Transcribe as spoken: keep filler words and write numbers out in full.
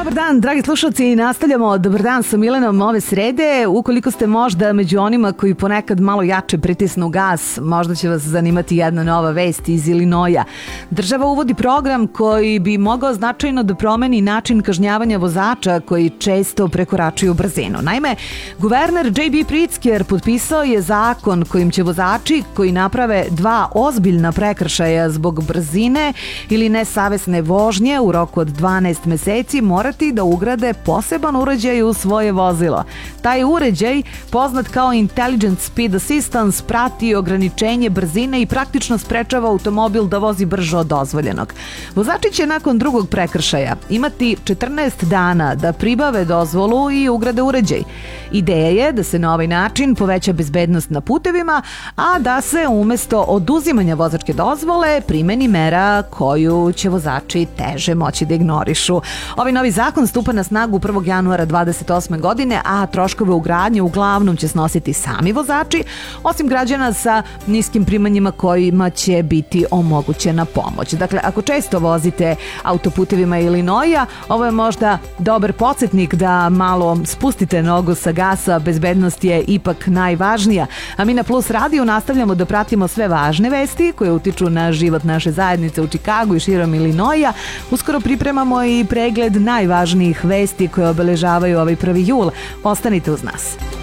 Dobar dan, dragi slušalci, nastavljamo Dobar dan sa Milenom ove srede. Ukoliko ste možda među onima koji ponekad malo jače pritisnu gas, možda će vas zanimati jedna nova vest iz Ilinoja. Država uvodi program koji bi mogao značajno da promeni način kažnjavanja vozača koji često prekoračuju brzinu. Naime, guverner J B Pritzker potpisao je zakon kojim će vozači koji naprave dva ozbiljna prekršaja zbog brzine ili nesavesne vožnje u roku od dvanaest meseci morati da ugrade poseban uređaj u svoje vozilo. Taj uređaj, poznat kao Intelligent Speed Assistance, prati ograničenje brzine i praktično sprečava automobil da vozi brže od dozvoljenog. Vozači će nakon drugog prekršaja imati četrnaest dana da pribave dozvolu i ugrade uređaj. Ideja je da se na ovaj način poveća bezbednost na putevima, a da se umesto oduzimanja vozačke dozvole primeni mera koju će vozači teže moći da ignorišu. Ovaj novi zakon stupa na snagu prvog januara dvadeset osme godine, a troškove ugradnje uglavnom će snositi sami vozači, osim građana sa niskim primanjima kojima će biti omogućena pomoć. Dakle, ako često vozite autoputevima Ilinoja, ovo je možda dobar podsjetnik da malo spustite nogu sa gasa, bezbednost je ipak najvažnija. A mi na Plus radiju nastavljamo da pratimo sve važne vesti koje utiču na život naše zajednice u Čikagu i širom Ilinoja. Uskoro pripremamo i pregled najvažnijih vesti koje obeležavaju ovaj prvi jul. Ostanite uz nas.